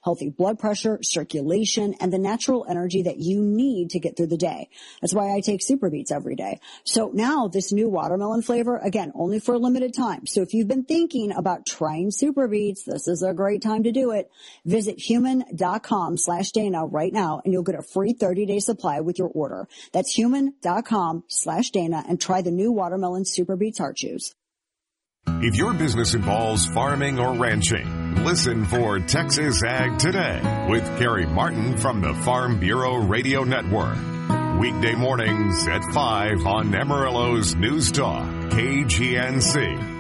healthy blood pressure, circulation, and the natural energy that you need to get through the day. That's why I take Super Beets every day. So now this new watermelon flavor, again, only for a limited time. So if you've been thinking about trying Super Beets, this is a great time to do it. Visit human.com/Dana right now and you'll get a free 30-day supply with your order. That's human.com/Dana and try the new watermelon Super Beets Heart Chews. If your business involves farming or ranching, listen for Texas Ag Today with Carrie Martin from the Farm Bureau Radio Network. Weekday mornings at 5 on Amarillo's News Talk, KGNC.